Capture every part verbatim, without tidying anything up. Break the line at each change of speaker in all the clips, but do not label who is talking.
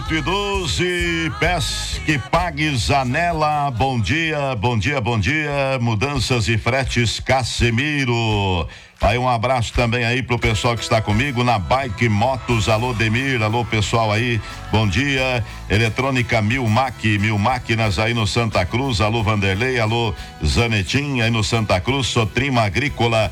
oito e doze, Pesque Pague Zanela, bom dia, bom dia, bom dia, mudanças e fretes Casemiro. Aí um abraço também aí pro pessoal que está comigo na Bike Motos, alô Demir, alô pessoal aí, bom dia. Eletrônica Milmac, Mil Máquinas aí no Santa Cruz, alô Vanderlei, alô Zanetim aí no Santa Cruz, Sotrima Agrícola,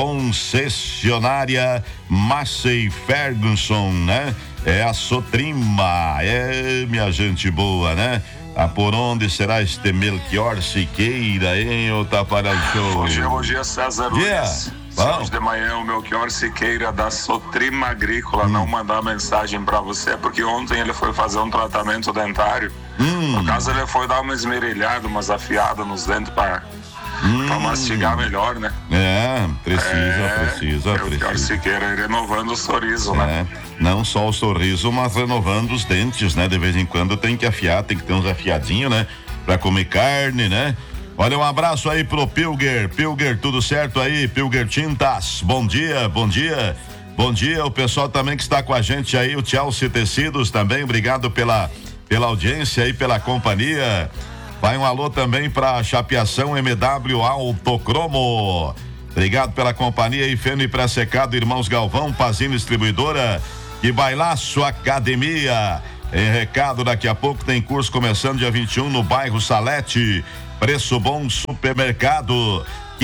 concessionária Massey Ferguson, né? É a Sotrima, é minha gente boa, né? Ah, por onde será este Melchior Siqueira, hein, ô Taparel Show?
Bom dia, bom dia, César
dia.
Luiz. Hoje de manhã o Melchior Siqueira da Sotrima Agrícola hum. não mandar mensagem pra você, porque ontem ele foi fazer um tratamento dentário. Hum. No caso, ele foi dar uma esmerilhada, umas afiadas nos dentes pra, hum. pra mastigar melhor, né?
É, precisa, é, precisa,
Melchior
precisa.
Siqueira renovando o sorriso,
é,
né?
Não só o sorriso, mas renovando os dentes, né? De vez em quando tem que afiar, tem que ter uns afiadinhos, né? Pra comer carne, né? Olha, um abraço aí pro Pilger, Pilger, tudo certo aí, Pilger Tintas, bom dia, bom dia, bom dia, o pessoal também que está com a gente aí, o Chelsea Tecidos também, obrigado pela, pela audiência aí, pela companhia. Vai um alô também pra Chapeação M W Autocromo, obrigado pela companhia aí, Feno e Pré-Secado, Irmãos Galvão, Pazini Distribuidora, e Bailaço Academia. Em recado, daqui a pouco tem curso começando dia vinte e um no bairro Salete. Preço bom supermercado.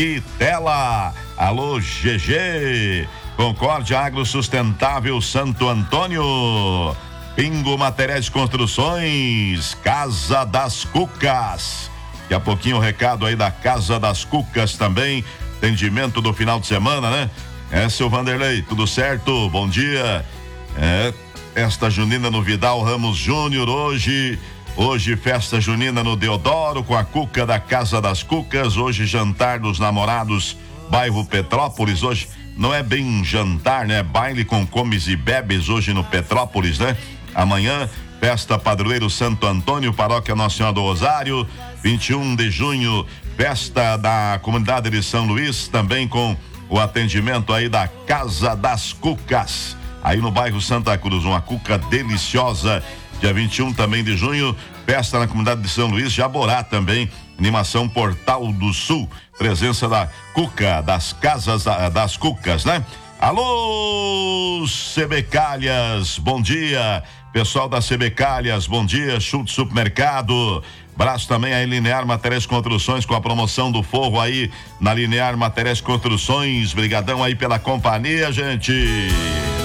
Quitela. Alô, G G. Concórdia Agro Sustentável Santo Antônio. Pingo Materiais de Construções. Casa das Cucas. Daqui a pouquinho o recado aí da Casa das Cucas também. Atendimento do final de semana, né? É, seu Vanderlei, tudo certo? Bom dia. É, festa junina no Vidal Ramos Júnior hoje. Hoje festa junina no Deodoro com a Cuca da Casa das Cucas. Hoje jantar dos namorados, bairro Petrópolis. Hoje não é bem um jantar, né? Baile com comes e bebes hoje no Petrópolis, né? Amanhã, festa Padroeiro Santo Antônio, Paróquia Nossa Senhora do Rosário. vinte e um de junho, festa da Comunidade de São Luís, também com o atendimento aí da Casa das Cucas. Aí no bairro Santa Cruz, uma cuca deliciosa. Dia vinte e um também de junho, festa na comunidade de São Luís, Jaborá também, animação Portal do Sul, presença da Cuca, das Casas da, das Cucas, né? Alô, Sebecalhas, bom dia, pessoal da Sebecalhas, bom dia, Chute Supermercado, braço também aí Linear Materiais Construções com a promoção do forro aí na Linear Materiais Construções, brigadão aí pela companhia, gente.